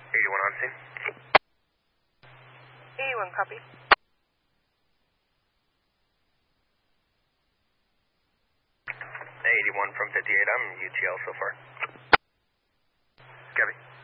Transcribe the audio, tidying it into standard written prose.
81 on scene. 81, copy. 81 from 58, I'm UTL so far. Copy.